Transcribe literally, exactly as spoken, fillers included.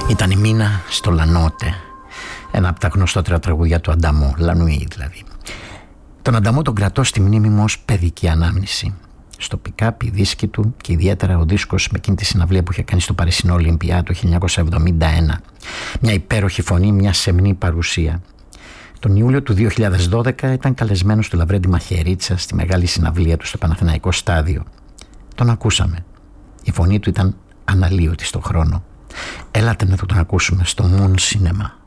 Ήταν η Μίνα στο Λανότε, ένα από τα γνωστότερα τραγούδια του Ανταμό, Λανουή δηλαδή. Τον Ανταμό τον κρατώ στη μνήμη μου ως παιδική ανάμνηση. Στο pick-up, οι δίσκοι του και ιδιαίτερα ο δίσκος με εκείνη τη συναυλία που είχε κάνει στο Παρισινό Ολυμπιά το χίλια εννιακόσια εβδομήντα ένα. Μια υπέροχη φωνή, μια σεμνή παρουσία. Τον Ιούλιο του δύο χιλιάδες δώδεκα ήταν καλεσμένος του Λαβρέντη Μαχαιρίτσα στη μεγάλη συναυλία του στο Παναθηναϊκό Στάδιο. Τον ακούσαμε. Η φωνή του ήταν αναλύωτη στον χρόνο. Έλατε να τον ακούσουμε στο Moon Cinema.